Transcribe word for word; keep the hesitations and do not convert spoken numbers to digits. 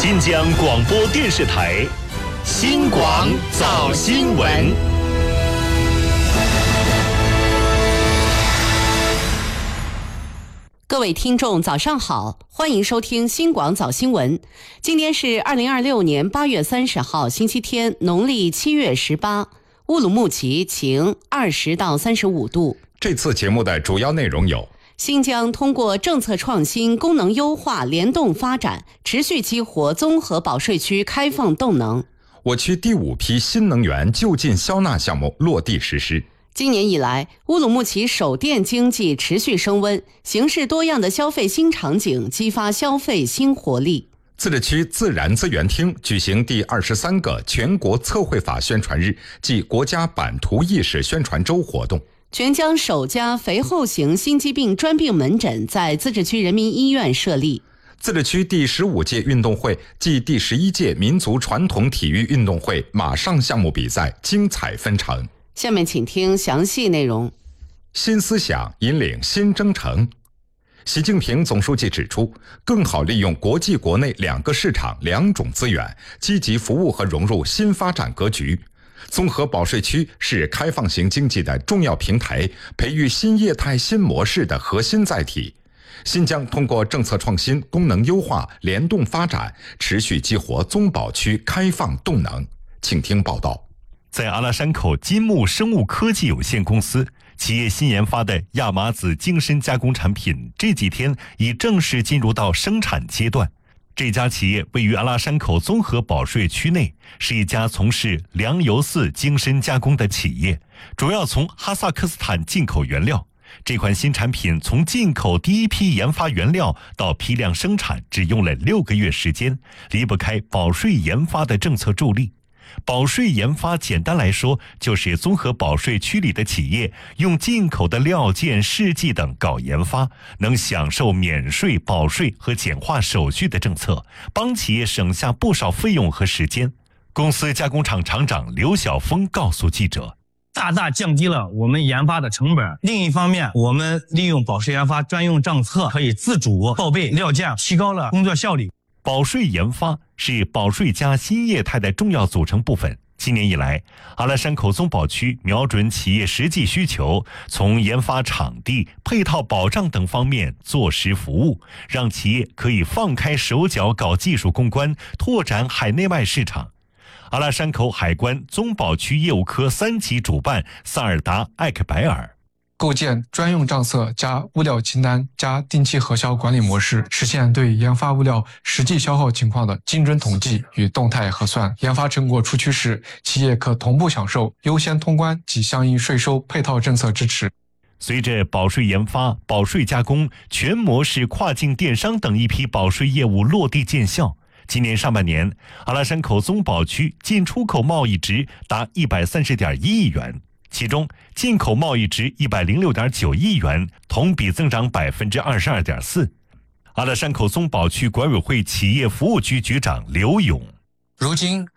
新疆广播电视台新广早新闻。 各位听众早上好，欢迎收听新广早新闻。今天是二零二六年八月三十号星期天，农历七月十八，乌鲁木齐晴，二十到三十五度。 这次节目的主要内容有： 新疆通过政策创新、功能优化联动发展，持续激活综合保税区开放动能。 我区第五批新能源就近消纳项目落地实施。 今年以来，乌鲁木齐手电经济持续升温，形式多样的消费新场景激发消费新活力。 自治区自然资源厅举行第二十三个全国测绘法宣传日暨国家版图意识宣传周活动。 全疆首家肥厚型心肌病专病门诊在自治区人民医院设立。 自治区第十五届运动会暨第十一届民族传统体育运动会马上项目比赛精彩纷呈。 下面请听详细内容。 新思想引领新征程。习近平总书记指出，更好利用国际国内两个市场两种资源，积极服务和融入新发展格局。综合保税区是开放型经济的重要平台，培育新业态新模式的核心载体。新疆通过政策创新、功能优化、联动发展，持续激活综保区开放动能。请听报道。 在阿拉山口金木生物科技有限公司，企业新研发的亚麻籽精深加工产品这几天已正式进入到生产阶段。这家企业位于阿拉山口综合保税区内，是一家从事粮油饲精深加工的企业，主要从哈萨克斯坦进口原料。这款新产品从进口第一批研发原料到批量生产只用了六个月时间，离不开保税研发的政策助力。保税研发简单来说，就是综合保税区里的企业用进口的料件、试剂等搞研发，能享受免税、保税和简化手续的政策，帮企业省下不少费用和时间。公司加工厂厂长刘晓峰告诉记者， 大大降低了我们研发的成本。另一方面，我们利用保税研发专用账册，可以自主报备料件，提高了工作效率。 保税研发是保税加新业态的重要组成部分。今年以来，阿拉山口综保区瞄准企业实际需求，从研发场地、配套保障等方面做实服务，让企业可以放开手脚搞技术攻关，拓展海内外市场。阿拉山口海关综保区业务科三级主办萨尔达艾克白尔， 构建专用账册加物料清单加定期核销管理模式，实现对研发物料实际消耗情况的精准统计与动态核算。研发成果出区时，企业可同步享受优先通关及相应税收配套政策支持。 随着保税研发、保税加工、全模式跨境电商等一批保税业务落地见效，今年上半年，阿拉山口综保区进出口贸易值达一百三十点一亿元。其中，进口贸易值一百零六点九亿元，同比增长百分之二十二点四。阿拉山口综保区管委会企业服务局局长刘勇， 如今